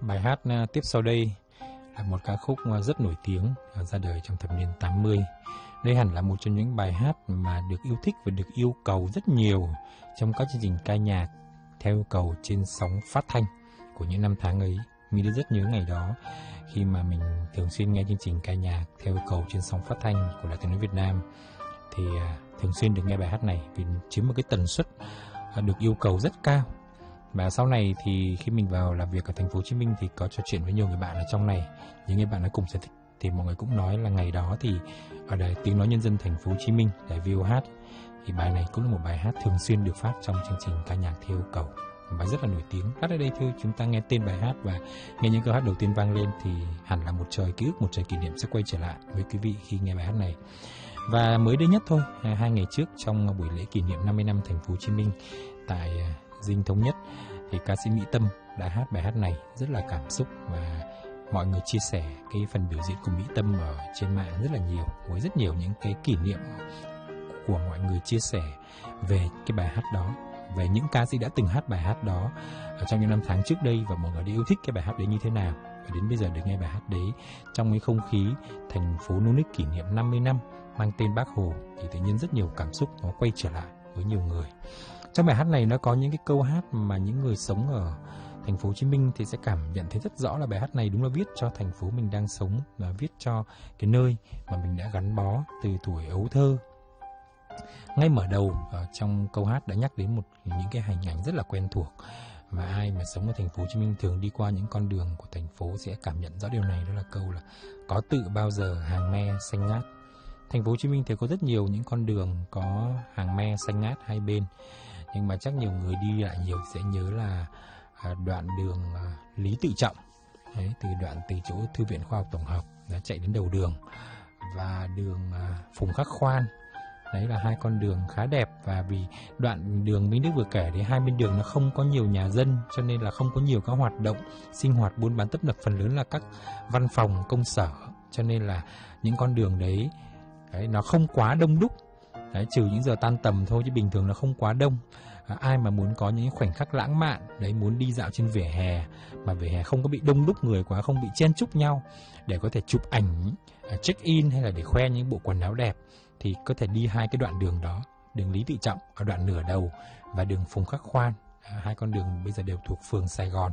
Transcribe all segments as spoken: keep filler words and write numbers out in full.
Bài hát uh, tiếp sau đây là một ca khúc uh, rất nổi tiếng, uh, ra đời trong thập niên tám mươi. Đây hẳn là một trong những bài hát mà được yêu thích và được yêu cầu rất nhiều trong các chương trình ca nhạc theo yêu cầu trên sóng phát thanh của những năm tháng ấy. Mình rất nhớ ngày đó khi mà mình thường xuyên nghe chương trình ca nhạc theo yêu cầu trên sóng phát thanh của Đài Tiếng nói Việt Nam, thì uh, thường xuyên được nghe bài hát này vì chiếm một cái tần suất uh, được yêu cầu rất cao. Và sau này thì khi mình vào làm việc ở thành phố Hồ Chí Minh thì có trò chuyện với nhiều người bạn ở trong này, những người bạn ấy cùng sở thích, thì mọi người cũng nói là ngày đó thì ở Đài Tiếng nói Nhân dân thành phố Hồ Chí Minh, đài vê o hát, thì bài này cũng là một bài hát thường xuyên được phát trong chương trình ca nhạc theo yêu cầu, một bài rất là nổi tiếng. Phát ở đây thôi, chúng ta nghe tên bài hát và nghe những câu hát đầu tiên vang lên thì hẳn là một trời ký ức, một trời kỷ niệm sẽ quay trở lại với quý vị khi nghe bài hát này. Và mới đây nhất thôi, hai ngày trước trong buổi lễ kỷ niệm năm mươi năm thành phố Hồ Chí Minh tại Dinh Thống Nhất, thì ca sĩ Mỹ Tâm đã hát bài hát này rất là cảm xúc, và mọi người chia sẻ cái phần biểu diễn của Mỹ Tâm ở trên mạng rất là nhiều, với rất nhiều những cái kỷ niệm của mọi người chia sẻ về cái bài hát đó, về những ca sĩ đã từng hát bài hát đó ở trong những năm tháng trước đây, và mọi người đã yêu thích cái bài hát đấy như thế nào. Và đến bây giờ được nghe bài hát đấy trong cái không khí thành phố nô nức kỷ niệm năm mươi năm mang tên Bác Hồ, thì tự nhiên rất nhiều cảm xúc nó quay trở lại với nhiều người. Trong bài hát này nó có những cái câu hát mà những người sống ở thành phố Hồ Chí Minh thì sẽ cảm nhận thấy rất rõ là bài hát này đúng là viết cho thành phố mình đang sống, và viết cho cái nơi mà mình đã gắn bó từ tuổi ấu thơ. Ngay mở đầu ở trong câu hát đã nhắc đến một những cái hình ảnh rất là quen thuộc, và ai mà sống ở thành phố Hồ Chí Minh thường đi qua những con đường của thành phố sẽ cảm nhận rõ điều này. Đó là câu là có tự bao giờ hàng me xanh ngát. Thành phố Hồ Chí Minh thì có rất nhiều những con đường có hàng me xanh ngát hai bên, nhưng mà chắc nhiều người đi lại nhiều sẽ nhớ là à, đoạn đường à, Lý Tự Trọng, đấy, từ đoạn từ chỗ Thư viện Khoa học Tổng hợp đã chạy đến đầu đường, và đường à, Phùng Khắc Khoan. Đấy là hai con đường khá đẹp, và vì đoạn đường Minh Đức vừa kể đấy, hai bên đường nó không có nhiều nhà dân, cho nên là không có nhiều các hoạt động sinh hoạt buôn bán tấp nập, phần lớn là các văn phòng công sở, cho nên là những con đường đấy, đấy nó không quá đông đúc. Đấy, trừ những giờ tan tầm thôi, chứ bình thường nó không quá đông. À, ai mà muốn có những khoảnh khắc lãng mạn, đấy, muốn đi dạo trên vỉa hè mà vỉa hè không có bị đông đúc người quá, không bị chen chúc nhau, để có thể chụp ảnh, check in hay là để khoe những bộ quần áo đẹp, thì có thể đi hai cái đoạn đường đó, đường Lý Tự Trọng ở đoạn nửa đầu và đường Phùng Khắc Khoan. À, hai con đường bây giờ đều thuộc phường Sài Gòn.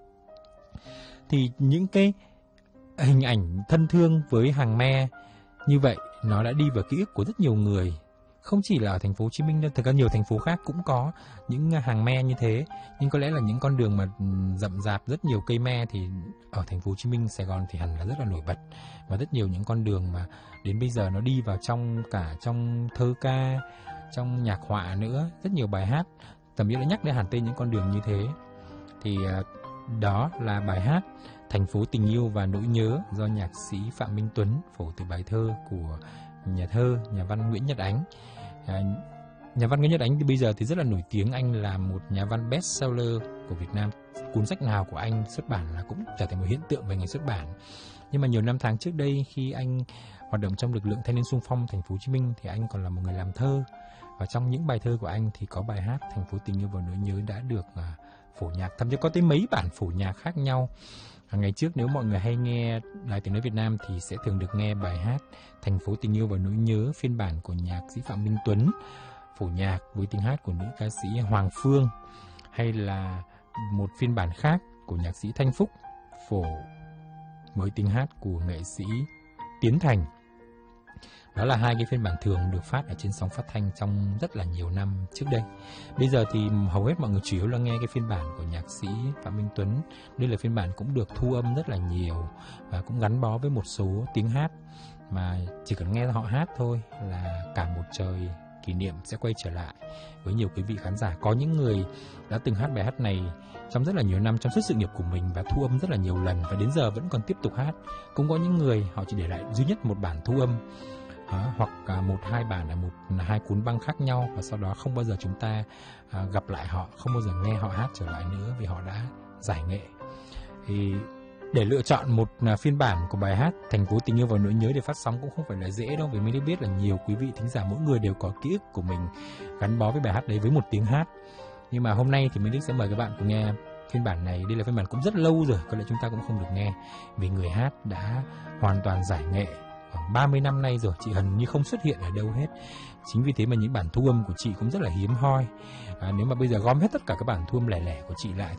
Thì những cái hình ảnh thân thương với hàng me như vậy nó đã đi vào ký ức của rất nhiều người. Không chỉ là ở thành phố Hồ Chí Minh đâu, thực ra nhiều thành phố khác cũng có những hàng me như thế, nhưng có lẽ là những con đường mà rậm rạp rất nhiều cây me thì ở thành phố Hồ Chí Minh, Sài Gòn thì hẳn là rất là nổi bật. Và rất nhiều những con đường mà đến bây giờ nó đi vào trong cả trong thơ ca, trong nhạc họa nữa, rất nhiều bài hát thậm chí là nhắc đến hẳn tên những con đường như thế. Thì đó là bài hát Thành phố tình yêu và nỗi nhớ do nhạc sĩ Phạm Minh Tuấn phổ từ bài thơ của nhà thơ, nhà văn Nguyễn Nhật Ánh. À, nhà văn Nguyễn Nhật Ánh thì bây giờ thì rất là nổi tiếng, anh là một nhà văn bestseller của Việt Nam. Cuốn sách nào của anh xuất bản là cũng trở thành một hiện tượng về ngành xuất bản. Nhưng mà nhiều năm tháng trước đây, khi anh hoạt động trong lực lượng thanh niên xung phong thành phố Hồ Chí Minh, thì anh còn là một người làm thơ. Và trong những bài thơ của anh thì có bài hát Thành phố tình yêu và nỗi nhớ đã được à, phổ nhạc, thậm chí có tới mấy bản phổ nhạc khác nhau. Ngày trước nếu mọi người hay nghe Đài Tiếng nói Việt Nam thì sẽ thường được nghe bài hát Thành phố tình yêu và nỗi nhớ phiên bản của nhạc sĩ Phạm Minh Tuấn phổ nhạc với tiếng hát của nữ ca sĩ Hoàng Phương, hay là một phiên bản khác của nhạc sĩ Thanh Phúc phổ với tiếng hát của nghệ sĩ Tiến Thành. Đó là hai cái phiên bản thường được phát ở trên sóng phát thanh trong rất là nhiều năm trước đây. Bây giờ thì hầu hết mọi người chủ yếu là nghe cái phiên bản của nhạc sĩ Phạm Minh Tuấn. Đây là phiên bản cũng được thu âm rất là nhiều và cũng gắn bó với một số tiếng hát mà chỉ cần nghe họ hát thôi là cả một trời kỷ niệm sẽ quay trở lại với nhiều quý vị khán giả. Có những người đã từng hát bài hát này trong rất là nhiều năm trong suốt sự nghiệp của mình và thu âm rất là nhiều lần và đến giờ vẫn còn tiếp tục hát. Cũng có những người họ chỉ để lại duy nhất một bản thu âm, À, hoặc à, một hai bản ở một hai cuốn băng khác nhau, và sau đó không bao giờ chúng ta à, gặp lại họ, không bao giờ nghe họ hát trở lại nữa vì họ đã giải nghệ. Thì để lựa chọn một à, phiên bản của bài hát Thành phố tình yêu và nỗi nhớ để phát sóng cũng không phải là dễ đâu, vì mình đã biết là nhiều quý vị thính giả mỗi người đều có ký ức của mình gắn bó với bài hát đấy với một tiếng hát. Nhưng mà hôm nay thì Minh Đức sẽ mời các bạn cùng nghe Phiên bản này, đây là phiên bản cũng rất lâu rồi, có lẽ chúng ta cũng không được nghe, vì người hát đã hoàn toàn giải nghệ khoảng ba mươi năm nay rồi, chị Hân như không xuất hiện ở đâu hết. Chính vì thế mà những bản thu âm của chị cũng rất là hiếm hoi. À, nếu mà bây giờ gom hết tất cả các bản thu âm lẻ lẻ của chị lại